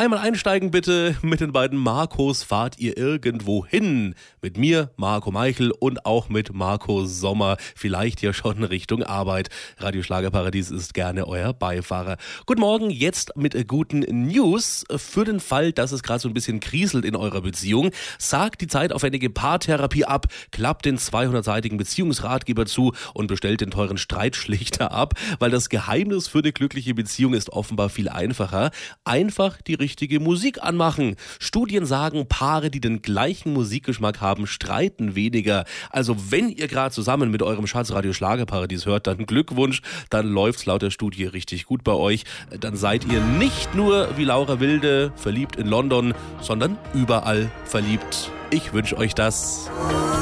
Einmal einsteigen bitte. Mit den beiden Marcos fahrt ihr irgendwo hin. Mit mir, Marco Meichel, und auch mit Marco Sommer. Vielleicht ja schon Richtung Arbeit. Radio Schlagerparadies ist gerne euer Beifahrer. Guten Morgen, jetzt mit guten News. Für den Fall, dass es gerade so ein bisschen kriselt in eurer Beziehung, sagt die zeitaufwendige Paartherapie ab, klappt den 200-seitigen Beziehungsratgeber zu und bestellt den teuren Streitschlichter ab, weil das Geheimnis für eine glückliche Beziehung ist offenbar viel einfacher. Einfach die richtige Musik anmachen. Studien sagen, Paare, die den gleichen Musikgeschmack haben, streiten weniger. Also wenn ihr gerade zusammen mit eurem Schatz Radio Schlagerparadies hört, dann Glückwunsch, dann läuft's laut der Studie richtig gut bei euch. Dann seid ihr nicht nur wie Laura Wilde verliebt in London, sondern überall verliebt. Ich wünsche euch das.